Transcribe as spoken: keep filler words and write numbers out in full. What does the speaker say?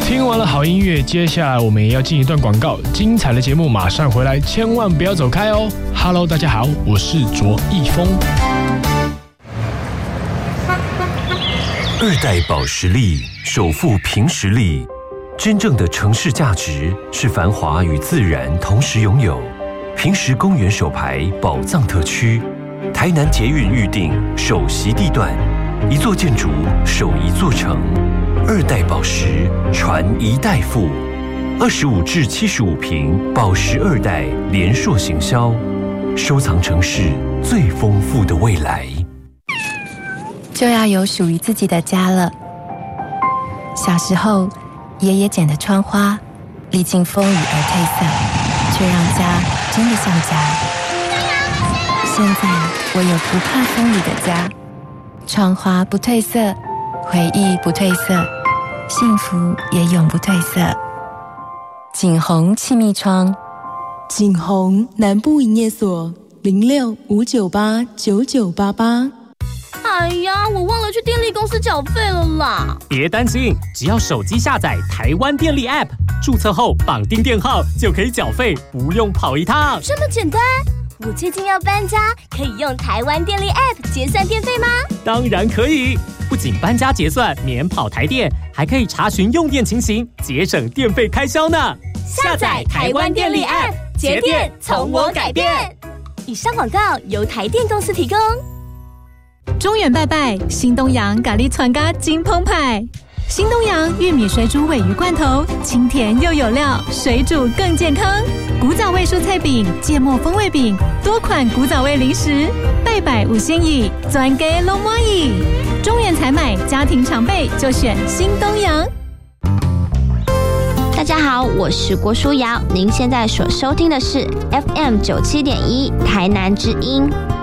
听完了好音乐，接下来我们也要进一段广告，精彩的节目马上回来，千万不要走开哦。Hello， 大家好，我是卓一峰。 二代保时力首富凭实力，真正的城市价值是繁华与自然同时拥有。凭实公园首排宝藏特区，台南捷运预定首席地段，一座建筑守一座城。二代宝石传一代富，二十五至七十五坪宝石二代连硕行销，收藏城市最丰富的未来。 就要有属于自己的家了。小时候，爷爷剪的窗花，历经风雨而褪色，却让家真的像家。现在，我有不怕风雨的家，窗花不褪色，回忆不褪色。幸福也永不褪色。景宏气密窗， 景宏南部营业所零六五九八九九八八。 哎呀，我忘了去电力公司缴费了啦！ 别担心，只要手机下载台湾电力 App， 注册后绑定电号就可以缴费，不用跑一趟。 这么简单？我最近要搬家，可以用台湾电力 App 结算电费吗？ 当然可以，不仅搬家结算免跑台电，还可以查询用电情形，节省电费开销呢。 下载台湾电力 App， 节电从我改变。以上广告由台电公司提供。 中原拜拜，新东阳咖喱串咖金澎湃。新东阳玉米水煮鲔鱼罐头，清甜又有料，水煮更健康。古早味蔬菜饼、芥末风味饼，多款古早味零食，拜拜五星意，专给龙妈意。中原采买，家庭常备就选新东阳。 大家好，我是郭书瑶，您现在所收听的是 F M 九七点一台南之音。